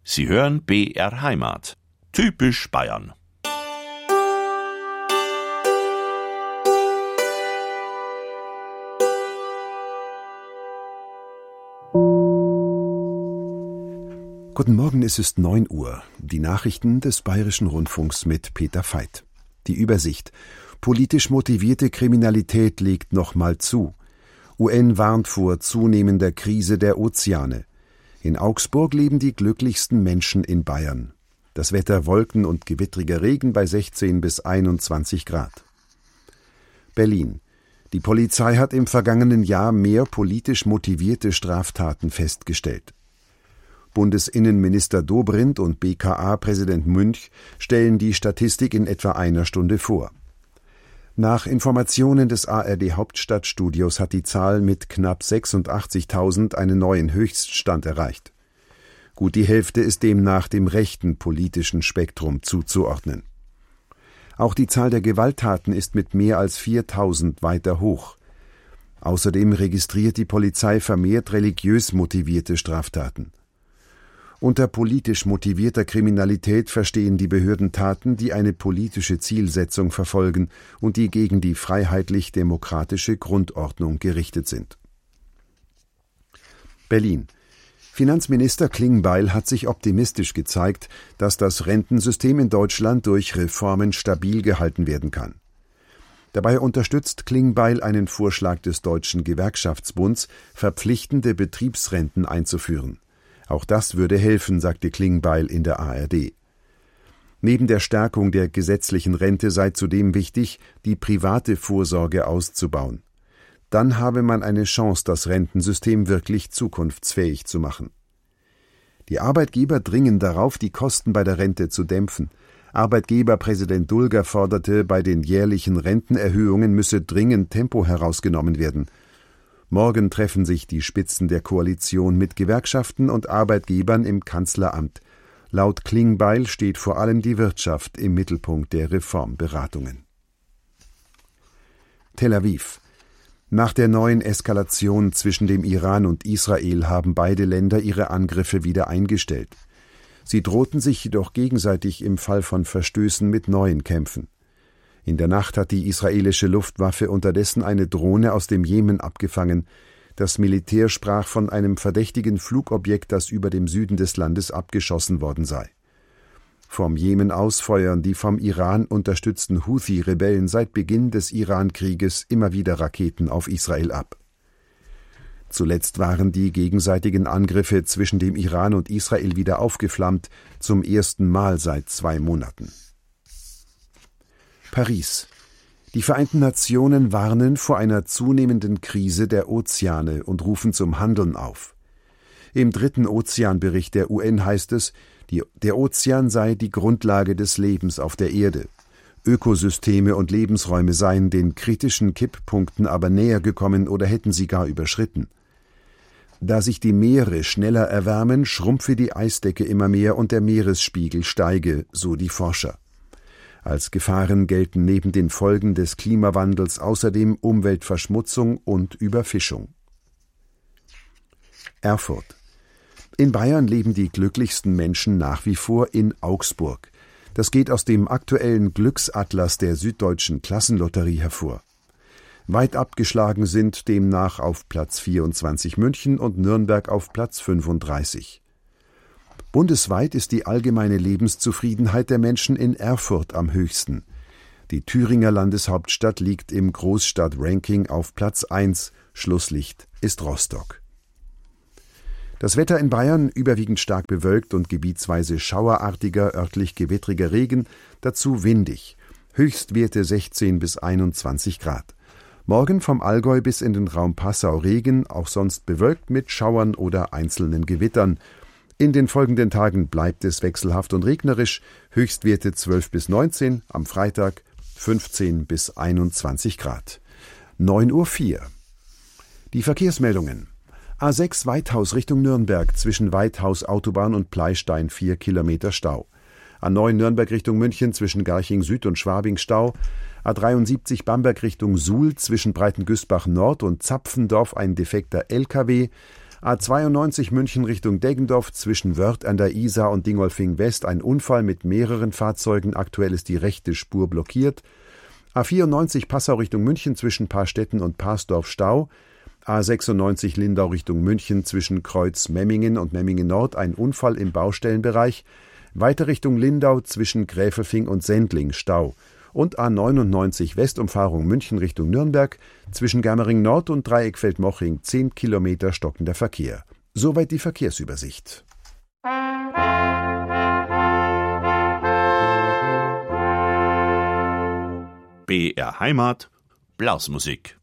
Sie hören BR Heimat. Typisch Bayern. Guten Morgen, es ist 9 Uhr. Die Nachrichten des Bayerischen Rundfunks mit Peter Veit. Die Übersicht. Politisch motivierte Kriminalität legt nochmal zu. UN warnt vor zunehmender Krise der Ozeane. In Augsburg leben die glücklichsten Menschen in Bayern. Das Wetter Wolken und gewittriger Regen bei 16 bis 21 Grad. Berlin. Die Polizei hat im vergangenen Jahr mehr politisch motivierte Straftaten festgestellt. Bundesinnenminister Dobrindt und BKA-Präsident Münch stellen die Statistik in etwa einer Stunde vor. Nach Informationen des ARD-Hauptstadtstudios hat die Zahl mit knapp 86.000 einen neuen Höchststand erreicht. Gut die Hälfte ist demnach dem rechten politischen Spektrum zuzuordnen. Auch die Zahl der Gewalttaten ist mit mehr als 4.000 weiter hoch. Außerdem registriert die Polizei vermehrt religiös motivierte Straftaten. Unter politisch motivierter Kriminalität verstehen die Behörden Taten, die eine politische Zielsetzung verfolgen und die gegen die freiheitlich-demokratische Grundordnung gerichtet sind. Berlin. Finanzminister Klingbeil hat sich optimistisch gezeigt, dass das Rentensystem in Deutschland durch Reformen stabil gehalten werden kann. Dabei unterstützt Klingbeil einen Vorschlag des Deutschen Gewerkschaftsbunds, verpflichtende Betriebsrenten einzuführen. Auch das würde helfen, sagte Klingbeil in der ARD. Neben der Stärkung der gesetzlichen Rente sei zudem wichtig, die private Vorsorge auszubauen. Dann habe man eine Chance, das Rentensystem wirklich zukunftsfähig zu machen. Die Arbeitgeber dringen darauf, die Kosten bei der Rente zu dämpfen. Arbeitgeberpräsident Dulger forderte, bei den jährlichen Rentenerhöhungen müsse dringend Tempo herausgenommen werden. Morgen treffen sich die Spitzen der Koalition mit Gewerkschaften und Arbeitgebern im Kanzleramt. Laut Klingbeil steht vor allem die Wirtschaft im Mittelpunkt der Reformberatungen. Tel Aviv. Nach der neuen Eskalation zwischen dem Iran und Israel haben beide Länder ihre Angriffe wieder eingestellt. Sie drohten sich jedoch gegenseitig im Fall von Verstößen mit neuen Kämpfen. In der Nacht hat die israelische Luftwaffe unterdessen eine Drohne aus dem Jemen abgefangen. Das Militär sprach von einem verdächtigen Flugobjekt, das über dem Süden des Landes abgeschossen worden sei. Vom Jemen aus feuern die vom Iran unterstützten Houthi-Rebellen seit Beginn des Iran-Krieges immer wieder Raketen auf Israel ab. Zuletzt waren die gegenseitigen Angriffe zwischen dem Iran und Israel wieder aufgeflammt, zum ersten Mal seit 2 Monaten. Paris. Die Vereinten Nationen warnen vor einer zunehmenden Krise der Ozeane und rufen zum Handeln auf. Im 3. Ozeanbericht der UN heißt es, der Ozean sei die Grundlage des Lebens auf der Erde. Ökosysteme und Lebensräume seien den kritischen Kipppunkten aber näher gekommen oder hätten sie gar überschritten. Da sich die Meere schneller erwärmen, schrumpfe die Eisdecke immer mehr und der Meeresspiegel steige, so die Forscher. Als Gefahren gelten neben den Folgen des Klimawandels außerdem Umweltverschmutzung und Überfischung. Erfurt. In Bayern leben die glücklichsten Menschen nach wie vor in Augsburg. Das geht aus dem aktuellen Glücksatlas der Süddeutschen Klassenlotterie hervor. Weit abgeschlagen sind demnach auf Platz 24 München und Nürnberg auf Platz 35. Bundesweit ist die allgemeine Lebenszufriedenheit der Menschen in Erfurt am höchsten. Die Thüringer Landeshauptstadt liegt im Großstadt-Ranking auf Platz 1, Schlusslicht ist Rostock. Das Wetter in Bayern überwiegend stark bewölkt und gebietsweise schauerartiger, örtlich gewittriger Regen, dazu windig. Höchstwerte 16 bis 21 Grad. Morgen vom Allgäu bis in den Raum Passau Regen, auch sonst bewölkt mit Schauern oder einzelnen Gewittern. In den folgenden Tagen bleibt es wechselhaft und regnerisch, Höchstwerte 12 bis 19, am Freitag 15 bis 21 Grad. 9:04 Uhr. Die Verkehrsmeldungen. A6 Weithaus Richtung Nürnberg, zwischen Weithaus Autobahn und Pleystein 4 Kilometer Stau. A9 Nürnberg Richtung München, zwischen Garching Süd und Schwabing Stau. A73 Bamberg Richtung Suhl, zwischen Breitengüßbach Nord und Zapfendorf ein defekter LKW. A92 München Richtung Deggendorf zwischen Wörth an der Isar und Dingolfing West ein Unfall mit mehreren Fahrzeugen. Aktuell ist die rechte Spur blockiert. A94 Passau Richtung München zwischen Paarstetten und Parsdorf Stau. A96 Lindau Richtung München zwischen Kreuz Memmingen und Memmingen Nord ein Unfall im Baustellenbereich. Weiter Richtung Lindau zwischen Gräfelfing und Sendling Stau. Und A99 Westumfahrung München Richtung Nürnberg zwischen Germering Nord und Dreieckfeld-Moching 10 Kilometer stockender Verkehr. Soweit die Verkehrsübersicht. BR Heimat, Blasmusik.